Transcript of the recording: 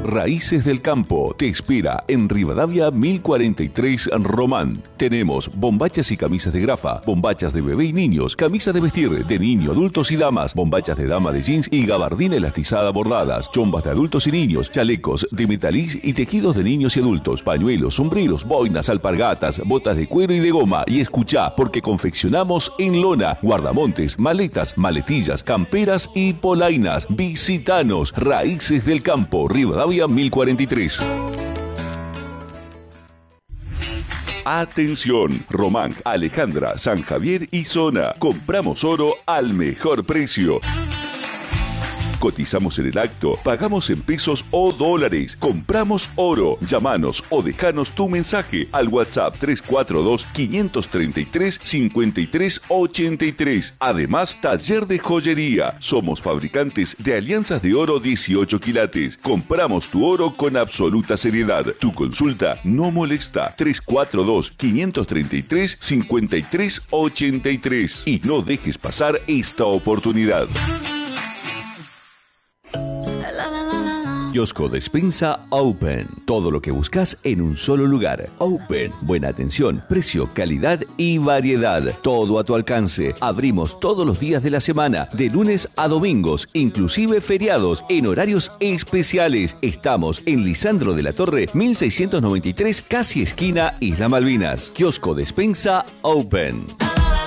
Raíces del Campo te espera en Rivadavia 1043 Román. Tenemos bombachas y camisas de grafa, bombachas de bebé y niños, camisas de vestir de niño, adultos y damas, bombachas de dama de jeans y gabardina elastizada bordadas, chombas de adultos y niños, chalecos de metaliz y tejidos de niños y adultos, pañuelos, sombreros, boinas, alpargatas, botas de cuero y de goma. Y escuchá, porque confeccionamos en lona, guardamontes, maletas, maletillas, camperas y polainas. Visitanos. Raíces del Campo, Rivadavia 1043. Atención, Román, Alejandra, San Javier y zona. Compramos oro al mejor precio. Cotizamos en el acto, pagamos en pesos o dólares. Compramos oro. Llámanos o dejanos tu mensaje al WhatsApp 342-533-5383. Además, taller de joyería. Somos fabricantes de alianzas de oro 18 quilates. Compramos tu oro con absoluta seriedad. Tu consulta no molesta. 342-533-5383. Y no dejes pasar esta oportunidad. Kiosco Despensa Open. Todo lo que buscas en un solo lugar. Open. Buena atención, precio, calidad y variedad. Todo a tu alcance. Abrimos todos los días de la semana, de lunes a domingos, inclusive feriados, en horarios especiales. Estamos en Lisandro de la Torre, 1693, casi esquina Isla Malvinas. Kiosco Despensa Open.